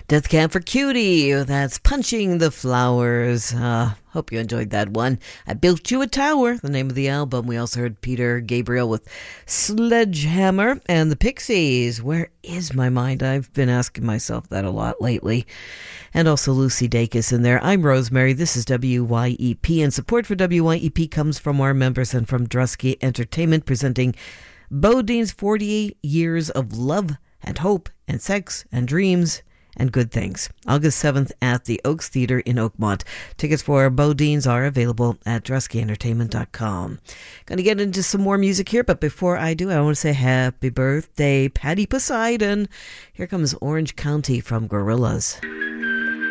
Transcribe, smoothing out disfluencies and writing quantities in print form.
Death Camp for Cutie, that's Punching the Flowers. Hope you enjoyed that one. I Built You a Tower, the name of the album. We also heard Peter Gabriel with Sledgehammer, and the Pixies, Where Is My Mind? I've been asking myself that a lot lately. And also Lucy Dacus in there. I'm Rosemary. This is WYEP, and support for WYEP comes from our members and from Drusky Entertainment, presenting Bodine's 48 Years of Love and Hope and Sex and Dreams and Good Things. August 7th at the Oaks Theatre in Oakmont. Tickets for Bodine's are available at druskyentertainment.com. Going to get into some more music here, but before I do, I want to say happy birthday, Patty Poseidon. Here comes Orange County from Gorillaz.